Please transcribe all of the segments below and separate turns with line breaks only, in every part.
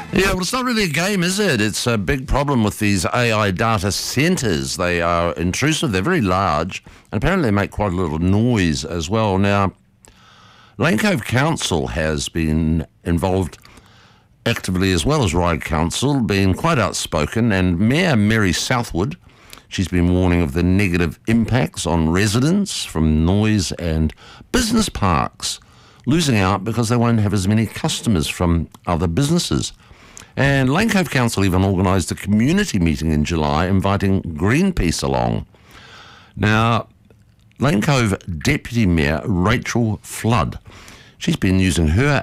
Yeah, well, it's not really a game, is it? It's a big problem with these AI data centres. They are intrusive, they're very large, and apparently they make quite a little noise as well. Now, Lane Cove Council has been involved actively, as well as Ryde Council, being quite outspoken, and Mayor Mary Southwood, she's been warning of the negative impacts on residents from noise, and business parks losing out because they won't have as many customers from other businesses. And Lane Cove Council even organised a community meeting in July inviting Greenpeace along. Now, Lane Cove Deputy Mayor Rachel Flood, she's been using her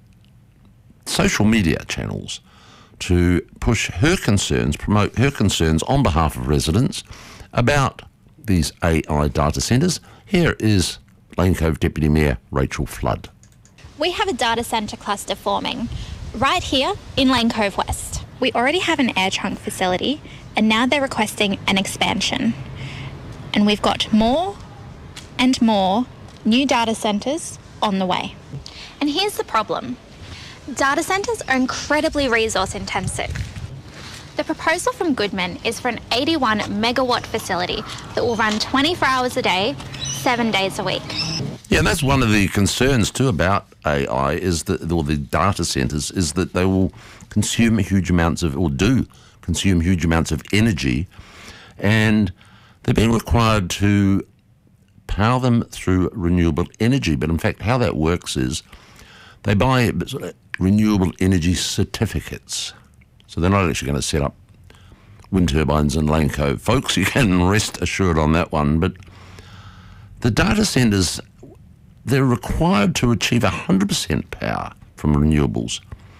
social media channels to push her concerns, promote her concerns on behalf of residents about these AI data centres. Here is Lane Cove Deputy Mayor Rachel Flood.
We have a data centre cluster forming right here in Lane Cove West. We already have an air trunk facility, and now they're requesting an expansion. And we've got more and more new data centres on the way. And here's the problem. Data centres are incredibly resource intensive. The proposal from Goodman is for an 81 megawatt facility that will run 24 hours a day, 7 days a week.
Yeah, and that's one of the concerns too about AI, is that, or the data centres, is that they will consume huge amounts of, or do consume huge amounts of energy, and they're being required to power them through renewable energy. But in fact, how that works is they buy renewable energy certificates. So they're not actually going to set up wind turbines in Lane Cove. Folks, you can rest assured on that one. But the data centres, they're required to achieve 100% power from renewables.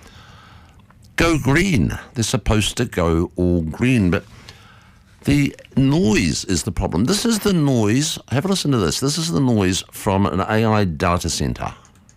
Go green. They're supposed to go all green. But the noise is the problem. This is the noise. Have a listen to this. This is the noise from an AI data centre.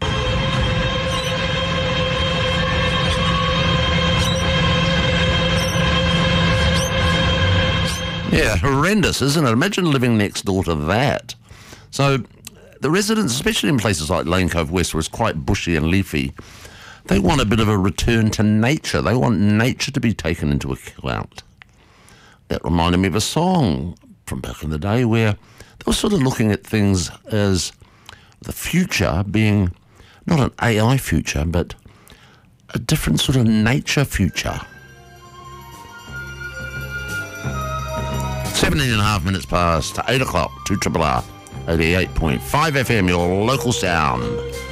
Yeah, horrendous, isn't it? Imagine living next door to that. So the residents, especially in places like Lane Cove West, where it's quite bushy and leafy, they want a bit of a return to nature. They want nature to be taken into account. That reminded me of a song from back in the day where they were sort of looking at things as the future being not an AI future, but a different sort of nature future. 17.5 minutes past 8 o'clock, 2RRR, 88.5 FM, your local sound.